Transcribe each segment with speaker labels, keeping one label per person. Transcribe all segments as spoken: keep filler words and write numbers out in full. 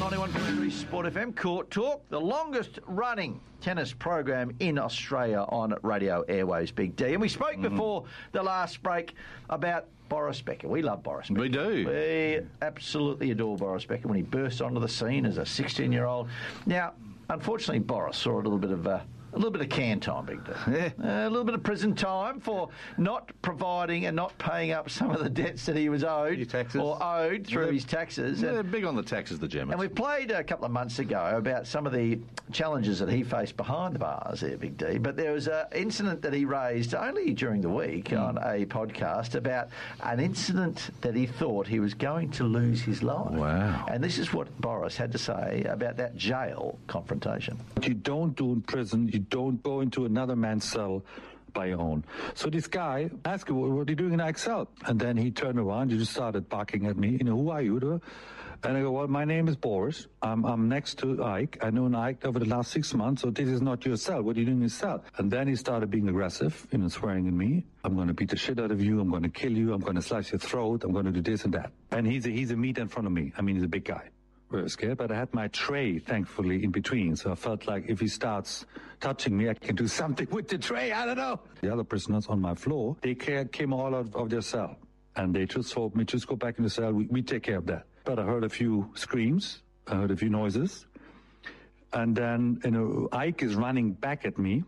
Speaker 1: ninety-one point three Sport F M, Court Talk, the longest running tennis program in Australia on radio airwaves, Big D. And we spoke mm. before the last break about Boris Becker. We love Boris Becker.
Speaker 2: We do.
Speaker 1: We absolutely adore Boris Becker when he burst onto the scene as a sixteen-year-old. Now, unfortunately, Boris saw a little bit of... Uh, A little bit of can time, Big D.
Speaker 2: Yeah.
Speaker 1: Uh, a little bit of prison time for not providing and not paying up some of the debts that he was owed or owed through
Speaker 2: they're,
Speaker 1: his taxes.
Speaker 2: They're
Speaker 1: and,
Speaker 2: big on the taxes, the Germans.
Speaker 1: And we played a couple of months ago about some of the challenges that he faced behind the bars there, Big D. But there was an incident that he raised only during the week mm. on a podcast about an incident that he thought he was going to lose his life.
Speaker 2: Wow.
Speaker 1: And this is what Boris had to say about that jail confrontation.
Speaker 3: You don't do in prison, you don't go into another man's cell by your own. So this guy asked him, what are you doing in Excel? And then he turned around, he just started barking at me, you know, who are you? And I go, well, my name is Boris. I'm, I'm next to Ike. I know Ike over the last six months, so this is not your cell. What are you doing in your cell? And then he started being aggressive, you know, swearing at me. I'm going to beat the shit out of you. I'm going to kill you. I'm going to slice your throat. I'm going to do this and that. And he's a, he's a meat in front of me. I mean, he's a big guy. Very scared, but I had my tray, thankfully, in between. So I felt like if he starts touching me, I can do something with the tray. I don't know. The other prisoners on my floor, they came all out of their cell. And they just told me, just go back in the cell. We, we take care of that. But I heard a few screams. I heard a few noises. And then, you know, Ike is running back at me.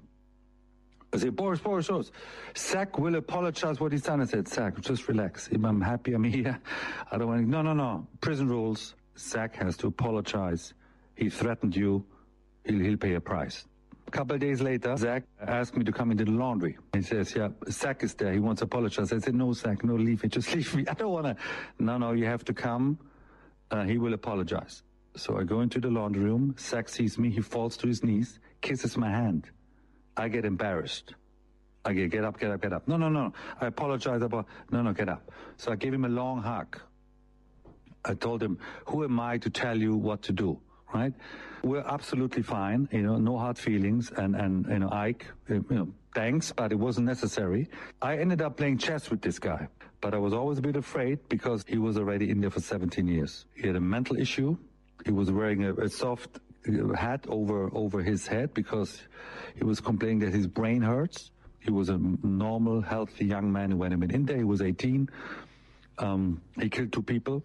Speaker 3: I said, Boris, Boris, Boris, Zach will apologize what he's done. I said, Zach, just relax. I'm happy I'm here. I don't want to... No, no, no. Prison rules. Zach has to apologize. He threatened you. He'll, he'll pay a price. A couple of days later, Zach asked me to come into the laundry. He says, yeah, Zach is there. He wants to apologize. I said, no, Zach, no, leave me. Just leave me. I don't want to. No, no, you have to come. Uh, he will apologize. So I go into the laundry room. Zach sees me. He falls to his knees, kisses my hand. I get embarrassed. I get, get up, get up, get up. No, no, no. I apologize about, no, no, get up. So I gave him a long hug. I told him, who am I to tell you what to do, right? We're absolutely fine, you know, no hard feelings. And, and you know, Ike, you know, thanks, but it wasn't necessary. I ended up playing chess with this guy, but I was always a bit afraid because he was already in there for seventeen years. He had a mental issue. He was wearing a, a soft hat over, over his head because he was complaining that his brain hurts. He was a normal, healthy young man who went in there. He was eighteen. Um, he killed two people.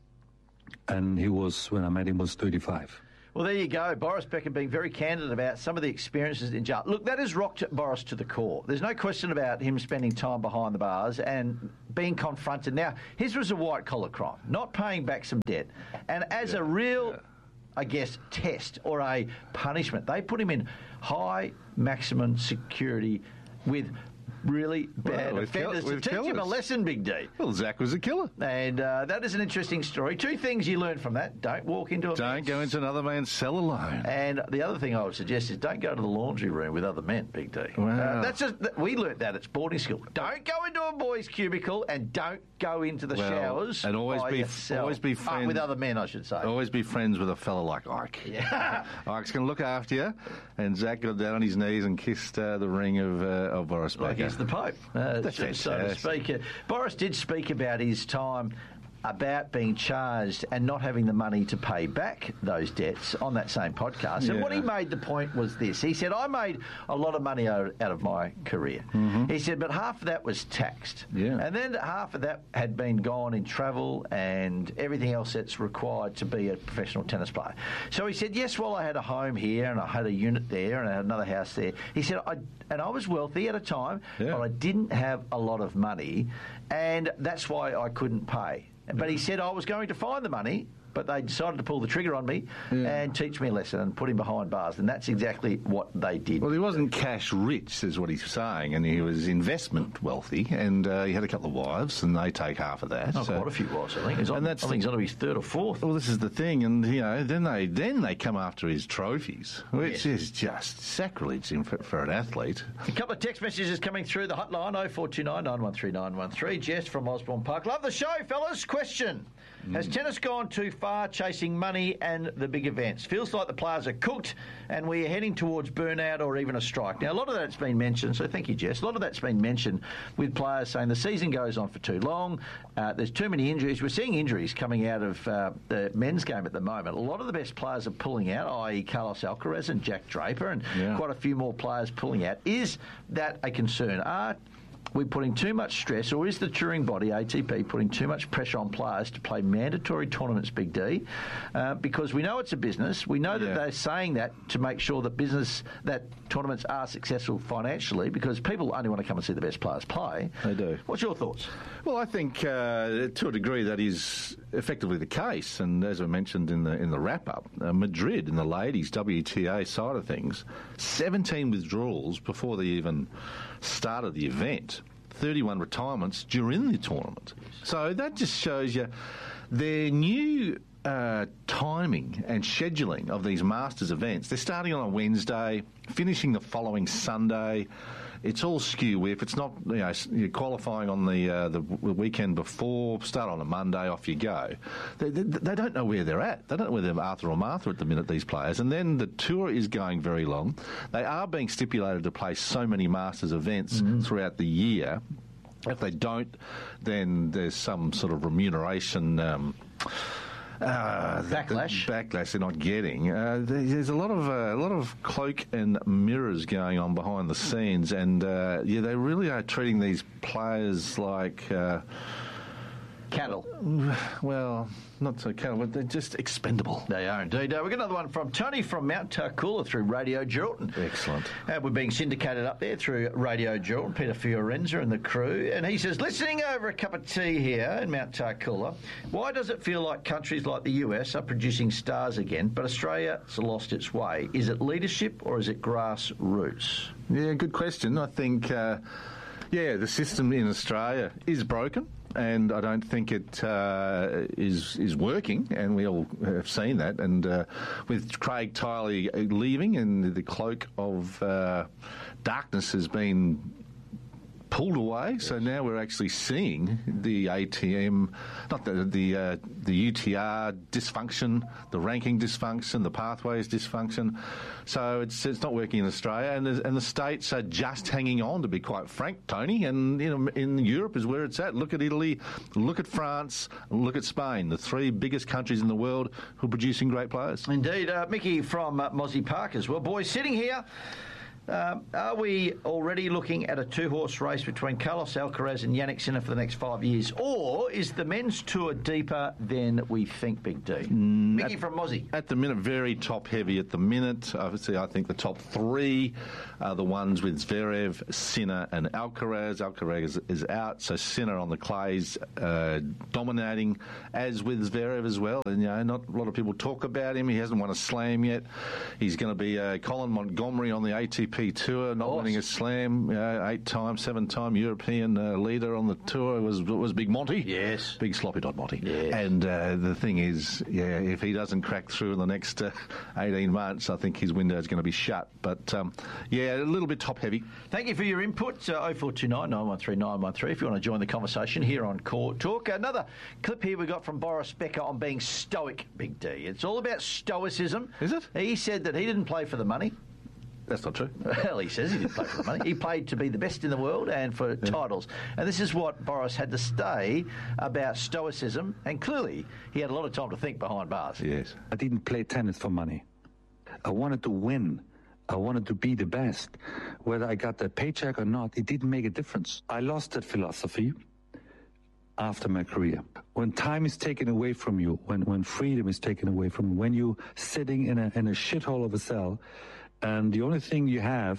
Speaker 3: And he was, when I met him, was thirty-five.
Speaker 1: Well, there you go. Boris Becker being very candid about some of the experiences in jail. Look, that has rocked Boris to the core. There's no question about him spending time behind the bars and being confronted. Now, his was a white-collar crime, not paying back some debt. And as yeah, a real, yeah. I guess, test or a punishment, they put him in high maximum security with really bad well, offenders kill- to teach killers. him a lesson, Big D.
Speaker 2: Well, Zach was a killer.
Speaker 1: And uh, that is an interesting story. Two things you learn from that. Don't walk into a
Speaker 2: Don't go into another man's cell alone.
Speaker 1: And the other thing I would suggest is don't go to the laundry room with other men, Big D.
Speaker 2: Wow.
Speaker 1: Uh, that's just, we learnt that at boarding school. Don't go into a boys' cubicle and don't go into the
Speaker 2: well,
Speaker 1: showers
Speaker 2: and always
Speaker 1: by
Speaker 2: be
Speaker 1: yourself.
Speaker 2: always be friends
Speaker 1: uh, with other men, I should say.
Speaker 2: Always be friends with a fella like Ike.
Speaker 1: Yeah.
Speaker 2: Ike's going to look after you. And Zach got down on his knees and kissed uh, the ring of, uh, of Boris Becker.
Speaker 1: Like he's the Pope. Uh,
Speaker 2: That's
Speaker 1: so, so to speak. Uh, Boris did speak about his time about being charged and not having the money to pay back those debts on that same podcast.
Speaker 2: Yeah.
Speaker 1: And what he made the point was this. He said, I made a lot of money out of my career.
Speaker 2: Mm-hmm.
Speaker 1: He said, but half of that was taxed.
Speaker 2: Yeah.
Speaker 1: And then half of that had been gone in travel and everything else that's required to be a professional tennis player. So he said, yes, well, I had a home here and I had a unit there and I had another house there. He said, I, and I was wealthy at a time,
Speaker 2: yeah.
Speaker 1: but I didn't have a lot of money and that's why I couldn't pay. But he said I was going to find the money, but they decided to pull the trigger on me yeah. and teach me a lesson and put him behind bars. And that's exactly what they did.
Speaker 2: Well, he wasn't cash rich, is what he's saying, and he was investment wealthy, and uh, he had a couple of wives, and they take half of that.
Speaker 1: Oh,
Speaker 2: so.
Speaker 1: quite a few wives, I think. He's on, and that's I think he's on to his third or fourth.
Speaker 2: Well, this is the thing, and you know, then they then they come after his trophies, which yes. is just sacrilege for, for an athlete.
Speaker 1: A couple of text messages coming through the hotline, oh four two nine, nine one three nine one three. Jess from Osborne Park. Love the show, fellas. Question. Has tennis gone too far, chasing money and the big events? Feels like the players are cooked and we are heading towards burnout or even a strike. Now, a lot of that's been mentioned, so thank you, Jess. A lot of that's been mentioned with players saying the season goes on for too long, uh, there's too many injuries. We're seeing injuries coming out of uh, the men's game at the moment. A lot of the best players are pulling out, that is. Carlos Alcaraz and Jack Draper, and yeah. quite a few more players pulling out. Is that a concern? Are we putting too much stress, or is the touring body, A T P, putting too much pressure on players to play mandatory tournaments, Big D? Uh, because we know it's a business. We know that yeah. they're saying that to make sure that business, that tournaments are successful financially, because people only want to come and see the best players play.
Speaker 2: They do.
Speaker 1: What's your thoughts?
Speaker 2: Well, I think uh, to a degree that is effectively the case. And as I mentioned in the in the wrap-up, uh, Madrid in the ladies' W T A side of things, seventeen withdrawals before they even started the event, thirty-one retirements during the tournament. So that just shows you their new uh, timing and scheduling of these Masters events. They're starting on a Wednesday, finishing the following Sunday. It's all skew-whiff. It's not, you know, you're qualifying on the uh, the weekend before, start on a Monday, off you go. They, they, they don't know where they're at. They don't know where they're Arthur or Martha at the minute, these players. And then the tour is going very long. They are being stipulated to play so many Masters events mm-hmm. throughout the year. If they don't, then there's some sort of remuneration Um, Uh,
Speaker 1: backlash.
Speaker 2: The backlash they're not getting. Uh, there's a lot of uh, a lot of cloak and mirrors going on behind the scenes, and uh, yeah, they really are treating these players like uh,
Speaker 1: cattle.
Speaker 2: Well, not so cattle, but they're just expendable.
Speaker 1: They are indeed. Uh, we've got another one from Tony from Mount Tarcoola through Radio Geraldton.
Speaker 2: Excellent.
Speaker 1: Uh, we're being syndicated up there through Radio Geraldton, Peter Fiorenza and the crew. And he says, listening over a cup of tea here in Mount Tarcoola, why does it feel like countries like the U S are producing stars again, but Australia's lost its way? Is it leadership or is it grassroots?
Speaker 2: Yeah, good question. I think, uh, yeah, the system in Australia is broken. And I don't think it uh, is is working, and we all have seen that. And uh, with Craig Tiley leaving, and the cloak of uh, darkness has been pulled away, yes. So now we're actually seeing the A T M, not the the uh, the U T R dysfunction, the ranking dysfunction, the pathways dysfunction. So it's it's not working in Australia, and the, and the states are just hanging on, to be quite frank, Tony. And you know, in Europe is where it's at. Look at Italy, look at France, look at Spain, the three biggest countries in the world who are producing great players.
Speaker 1: Indeed, uh, Mickey from uh, Mozzie Park as well. Boys, sitting here. Um, are we already looking at a two-horse race between Carlos Alcaraz and Jannik Sinner for the next five years? Or is the men's tour deeper than we think, Big D? Mm, Mickey
Speaker 2: at,
Speaker 1: from Mozzie.
Speaker 2: At the minute, very top-heavy at the minute. Obviously, I think the top three are the ones with Zverev, Sinner and Alcaraz. Alcaraz is, is out, so Sinner on the clays uh, dominating, as with Zverev as well. And, you know, not a lot of people talk about him. He hasn't won a slam yet. He's going to be uh, Colin Montgomery on the A T P Tour, not awesome. winning a slam, uh, eight-time, seven-time European uh, leader on the tour was was Big Monty.
Speaker 1: Yes.
Speaker 2: Big sloppy dot Monty.
Speaker 1: Yes.
Speaker 2: And uh, the thing is, yeah, if he doesn't crack through in the next uh, eighteen months, I think his window is going to be shut. But, um, yeah, a little bit top-heavy.
Speaker 1: Thank you for your input. Uh, oh four two nine, nine one three, nine one three if you want to join the conversation here on Court Talk. Another clip here we got from Boris Becker on being stoic, Big D. It's all about stoicism.
Speaker 2: Is it?
Speaker 1: He said that he didn't play for the money.
Speaker 2: That's not true.
Speaker 1: Well, he says he didn't play for the money. He played to be the best in the world and for yeah. titles. And this is what Boris had to say about stoicism. And clearly, he had a lot of time to think behind bars.
Speaker 2: Yes.
Speaker 3: I didn't play tennis for money. I wanted to win. I wanted to be the best. Whether I got the paycheck or not, it didn't make a difference. I lost that philosophy after my career. When time is taken away from you, when, when freedom is taken away from you, when you're sitting in a, in a shithole of a cell, and the only thing you have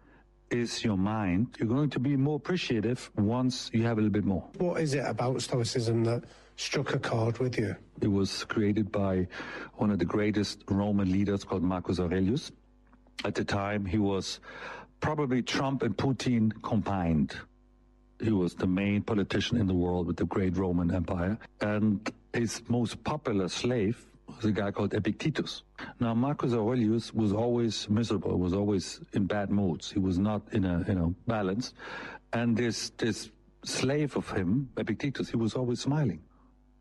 Speaker 3: is your mind, you're going to be more appreciative once you have a little bit more.
Speaker 4: What is it about Stoicism that struck a chord with you?
Speaker 3: It was created by one of the greatest Roman leaders called Marcus Aurelius. At the time, he was probably Trump and Putin combined. He was the main politician in the world with the great Roman Empire. And his most popular slave was a guy called Epictetus. Now, Marcus Aurelius was always miserable, was always in bad moods. He was not in a, you know, balance. And this this slave of him, Epictetus, he was always smiling.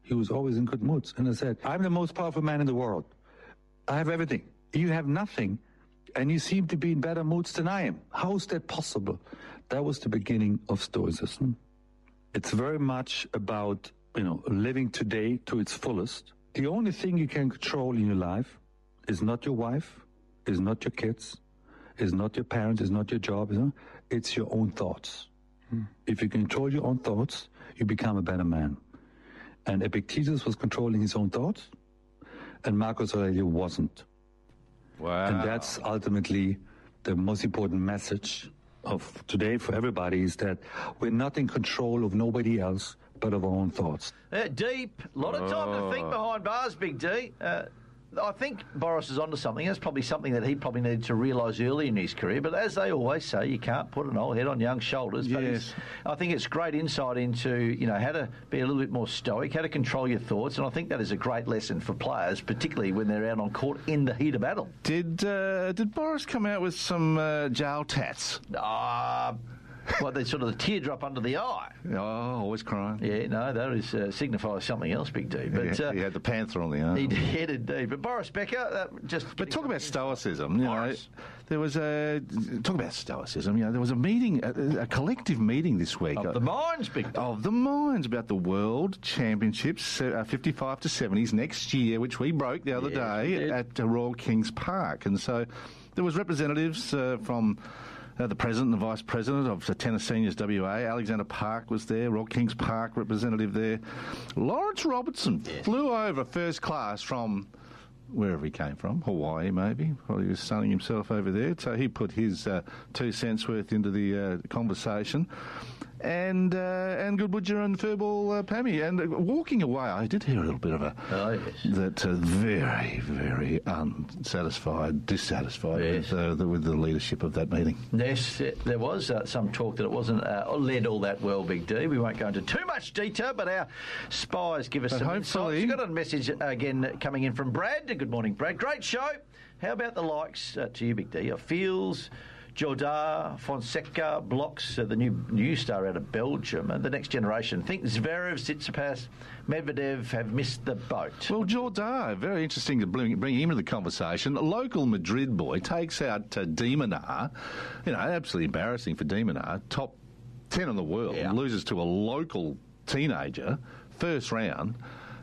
Speaker 3: He was always in good moods. And I said, I'm the most powerful man in the world. I have everything. You have nothing, and you seem to be in better moods than I am. How is that possible? That was the beginning of Stoicism. It's very much about, you know, living today to its fullest. The only thing you can control in your life is not your wife, is not your kids, is not your parents, is not your job. You know? It's your own thoughts. Hmm. If you control your own thoughts, you become a better man. And Epictetus was controlling his own thoughts, and Marcus Aurelius wasn't.
Speaker 2: Wow.
Speaker 3: And that's ultimately the most important message of today for everybody, is that we're not in control of nobody else but of our own thoughts.
Speaker 1: Uh, deep. A lot of time
Speaker 2: Oh.
Speaker 1: to think behind bars, Big D. Uh, I think Boris is onto something. That's probably something that he probably needed to realise early in his career. But as they always say, you can't put an old head on young shoulders. But
Speaker 2: Yes.
Speaker 1: it's, I think it's great insight into, you know, how to be a little bit more stoic, how to control your thoughts. And I think that is a great lesson for players, particularly when they're out on court in the heat of battle.
Speaker 2: Did uh, did Boris come out with some uh, jail tats?
Speaker 1: Ah, well, there's sort of the teardrop under the eye.
Speaker 2: Oh, always crying.
Speaker 1: Yeah, no, that is uh, signifies something else, Big D. But
Speaker 2: he,
Speaker 1: uh,
Speaker 2: he had the panther on the arm.
Speaker 1: he did indeed. But Boris Becker, uh, just
Speaker 2: But
Speaker 1: getting
Speaker 2: talk
Speaker 1: some
Speaker 2: about
Speaker 1: insight.
Speaker 2: stoicism. You know,
Speaker 1: Boris.
Speaker 2: there was a talk about stoicism. You know, there was a meeting, a, a collective meeting this week
Speaker 1: Of the minds, Big D.
Speaker 2: of the minds about the World Championships, uh, fifty-five to seventies next year, which we broke the other
Speaker 1: Yes, we
Speaker 2: day
Speaker 1: did.
Speaker 2: at uh, Royal Kings Park, and so there was representatives uh, from. Uh, the president and the vice president of the Tennis Seniors W A, Alexander Park was there, Royal Kings Park representative there. Lawrence Robertson
Speaker 1: Yes.
Speaker 2: flew over first class from wherever he came from, Hawaii maybe. Probably was sunning himself over there. So he put his uh, two cents worth into the uh, conversation. And uh, and Goodwoodger and Furball uh, Pammy. And uh, walking away, I did hear a little bit of a...
Speaker 1: Oh, yes.
Speaker 2: That uh, very, very unsatisfied, dissatisfied
Speaker 1: Yes.
Speaker 2: with, uh, the, with the leadership of that meeting.
Speaker 1: Yes, uh, there was uh, some talk that it wasn't uh, led all that well, Big D. We won't go into too much detail, but our spies give us
Speaker 2: But
Speaker 1: some
Speaker 2: hopefully-
Speaker 1: insights. We've got a message uh, again coming in from Brad. Good morning, Brad. Great show. How about the likes, uh, to you, Big D, of Fields, Jordar, Fonseca, Blocks, uh, the new new star out of Belgium, and the next generation? Think Zverev, Tsitsipas, Medvedev have missed the boat.
Speaker 2: Well, Jordar, very interesting to bring, bring him into the conversation. A local Madrid boy takes out uh, De Minaur. You know, absolutely embarrassing for De Minaur. Top ten in the world.
Speaker 1: Yeah.
Speaker 2: Loses to a local teenager, first round.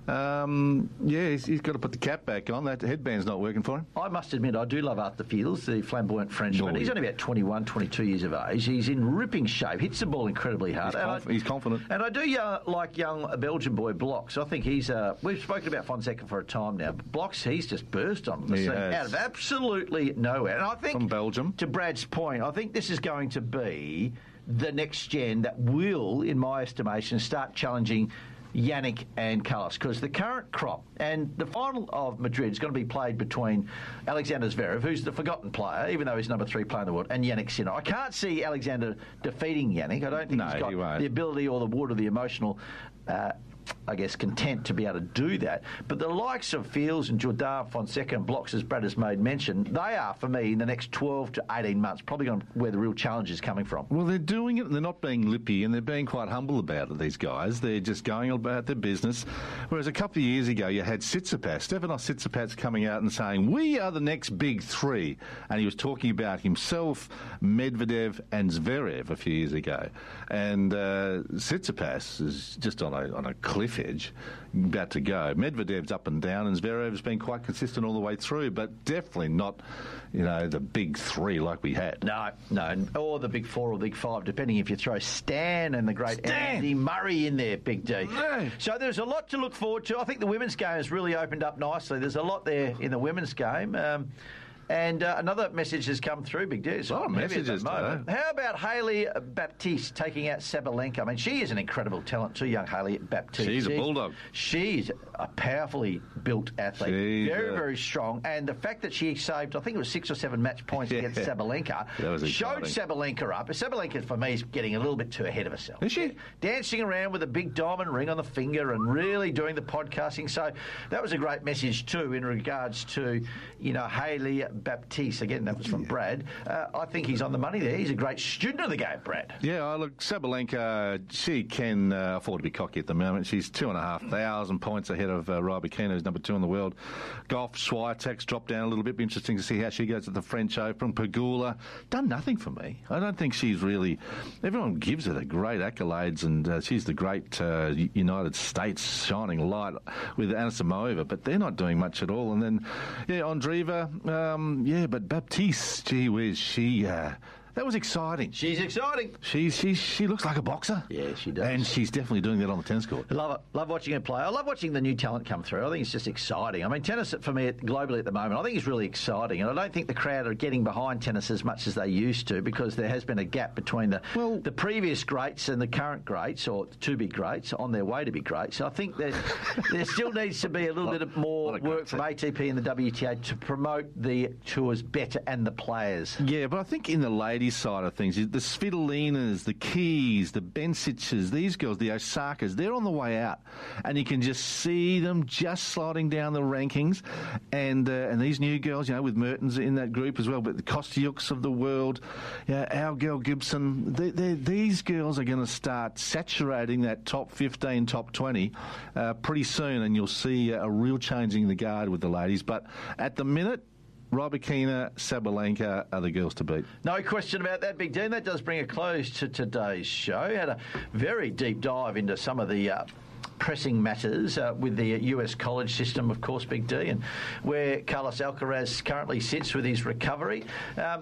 Speaker 2: Um, yeah, he's, he's got to put the cap back on. That headband's not working for him.
Speaker 1: I must admit, I do love Arthur Fields, the flamboyant Frenchman.
Speaker 2: Oh,
Speaker 1: He's
Speaker 2: yeah.
Speaker 1: only about twenty-one, twenty-two years of age. He's in ripping shape, hits the ball incredibly hard.
Speaker 2: He's,
Speaker 1: And
Speaker 2: conf-
Speaker 1: I-
Speaker 2: he's confident.
Speaker 1: And I do uh, like young Belgian boy Blocks. I think he's... Uh, we've spoken about Fonseca for a time now. But Blocks, he's just burst on the
Speaker 2: He
Speaker 1: scene
Speaker 2: has.
Speaker 1: out of absolutely nowhere. And I think...
Speaker 2: From Belgium.
Speaker 1: To Brad's point, I think this is going to be the next gen that will, in my estimation, start challenging Yannick and Carlos, because the current crop and the final of Madrid is going to be played between Alexander Zverev, who's the forgotten player, even though he's number three player in the world, and Yannick Sinner. I can't see Alexander defeating Yannick. I don't think
Speaker 2: No,
Speaker 1: he's
Speaker 2: he
Speaker 1: got
Speaker 2: won't.
Speaker 1: the ability or the wood or the emotional uh, I guess, content to be able to do that. But the likes of Fields and Jordar, Fonseca and Blocks, as Brad has made mention, they are, for me, in the next twelve to eighteen months, probably going to where the real challenge is coming from.
Speaker 2: Well, they're doing it and they're not being lippy and they're being quite humble about it, these guys. They're just going about their business. Whereas a couple of years ago, you had Tsitsipas, Stefanos Tsitsipas coming out and saying, we are the next big three. And he was talking about himself, Medvedev and Zverev a few years ago. And uh, Tsitsipas is just on a, on a cliff edge, about to go. Medvedev's up and down and Zverev's been quite consistent all the way through, but definitely not, you know, the big three like we had.
Speaker 1: No, no, or the big four or the big five, depending if you throw Stan and the great
Speaker 2: Stan.
Speaker 1: Andy Murray in there, Big D.
Speaker 2: No.
Speaker 1: So there's a lot to look forward to. I think the women's game has really opened up nicely. There's a lot there in the women's game. Um, And uh, another message has come through, Big D. So
Speaker 2: Oh,
Speaker 1: I'm heavy at
Speaker 2: messages
Speaker 1: the moment.
Speaker 2: today.
Speaker 1: How about Hayley Baptiste taking out Sabalenka? I mean, she is an incredible talent too, young Hayley Baptiste.
Speaker 2: She's a bulldog.
Speaker 1: She's a powerfully built athlete.
Speaker 2: She's
Speaker 1: very,
Speaker 2: a-
Speaker 1: very strong. And the fact that she saved, I think it was six or seven match points
Speaker 2: Yeah.
Speaker 1: against Sabalenka,
Speaker 2: That was
Speaker 1: showed
Speaker 2: exciting.
Speaker 1: Sabalenka up. Sabalenka, for me, is getting a little bit too ahead of herself.
Speaker 2: Is she?
Speaker 1: Dancing around with a big diamond ring on the finger and really doing the podcasting. So that was a great message too in regards to, you know, Hayley Baptiste. Again, that was from Brad. Uh, I think he's on the money there. He's a great student of the game, Brad.
Speaker 2: Yeah, I look, Sabalenka, she can uh, afford to be cocky at the moment. She's two and a half thousand points ahead of uh, Rybakina, who's number two in the world. Golf, Swiatek's dropped down a little bit. Be interesting to see how she goes at the French Open. Pegula, done nothing for me. I don't think she's really... Everyone gives her the great accolades, and uh, she's the great uh, United States shining light with Anisimova, but they're not doing much at all. And then, yeah, Andreeva, um, yeah, but Baptiste, gee whiz, she... Uh, That was exciting.
Speaker 1: She's exciting.
Speaker 2: She, she, she looks like a boxer.
Speaker 1: Yeah, she does.
Speaker 2: And she's definitely doing that on the tennis court.
Speaker 1: I love it. Love watching her play. I love watching the new talent come through. I think it's just exciting. I mean, tennis, for me, globally at the moment, I think it's really exciting. And I don't think the crowd are getting behind tennis as much as they used to, because there has been a gap between the
Speaker 2: well,
Speaker 1: the previous greats and the current greats, or to-be greats, on their way to be greats. So I think that there still needs to be a little bit of more
Speaker 2: of
Speaker 1: work from A T P and the W T A to promote the tours better and the players.
Speaker 2: Yeah, but I think in the ladies' side of things, the Svitolinas, the Keys, the Bensiches, these girls, the Osakas, they're on the way out. And you can just see them just sliding down the rankings. And uh, and these new girls, you know, with Mertens in that group as well, but the Kostyuks of the world, you know, our girl Gibson, they, they, these girls are going to start saturating that top fifteen, top twenty uh, pretty soon. And you'll see a real changing the guard with the ladies. But at the minute, Rybakina, Sabalenka are the girls to beat.
Speaker 1: No question about that, Big D. And that does bring a close to today's show. Had a very deep dive into some of the uh, pressing matters uh, with the U S college system, of course, Big D, and where Carlos Alcaraz currently sits with his recovery. Um,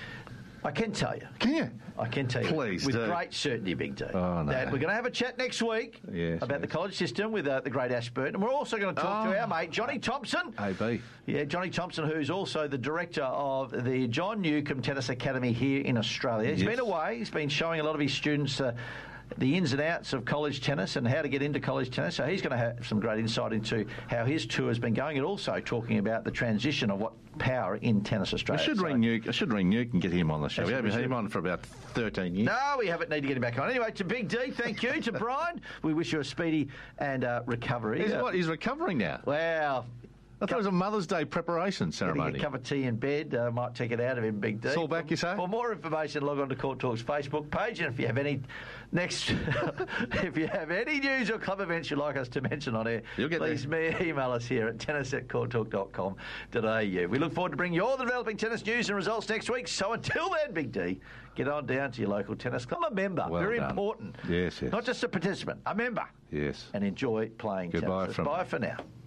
Speaker 1: I can tell you.
Speaker 2: Can you?
Speaker 1: I can tell you.
Speaker 2: Please
Speaker 1: with
Speaker 2: do.
Speaker 1: great certainty, Big D.
Speaker 2: Oh, no.
Speaker 1: That we're going to have a chat next week
Speaker 2: yes,
Speaker 1: about
Speaker 2: yes.
Speaker 1: the college system with uh, the great Ashburton. And we're also going to talk
Speaker 2: oh.
Speaker 1: to our mate, Johnny Thompson.
Speaker 2: A B.
Speaker 1: Yeah, Johnny Thompson, who's also the director of the John Newcombe Tennis Academy here in Australia. He's
Speaker 2: yes.
Speaker 1: been away. He's been showing a lot of his students uh, the ins and outs of college tennis and how to get into college tennis. So he's going to have some great insight into how his tour has been going, and also talking about the transition of what power in Tennis Australia.
Speaker 2: I should
Speaker 1: so,
Speaker 2: ring Nuke. I should ring Nuke and get him on the show.
Speaker 1: That's
Speaker 2: We haven't
Speaker 1: what we
Speaker 2: had him
Speaker 1: should.
Speaker 2: on for about thirteen years.
Speaker 1: No, we haven't need to get him back on. Anyway, to Big D, thank you. To Brian, we wish you a speedy and uh, recovery.
Speaker 2: He's,
Speaker 1: Uh,
Speaker 2: what, he's recovering now.
Speaker 1: Well,
Speaker 2: I thought it was a Mother's Day preparation
Speaker 1: getting
Speaker 2: ceremony.
Speaker 1: a cup of tea in bed uh, might take it out of him, Big D.
Speaker 2: It's all back, you say?
Speaker 1: For more information, log on to Court Talk's Facebook page, and if you have any next, if you have any news or club events you'd like us to mention on air,
Speaker 2: You'll get
Speaker 1: please me email us here at tennis at court talk dot com dot a u. We look forward to bringing you all the developing tennis news and results next week. So until then, Big D, get on down to your local tennis club. I'm a member,
Speaker 2: Well
Speaker 1: very
Speaker 2: done.
Speaker 1: important.
Speaker 2: Yes, yes.
Speaker 1: Not just a participant, a member.
Speaker 2: Yes.
Speaker 1: And enjoy playing
Speaker 2: Goodbye
Speaker 1: tennis.
Speaker 2: from
Speaker 1: Bye
Speaker 2: me.
Speaker 1: for now.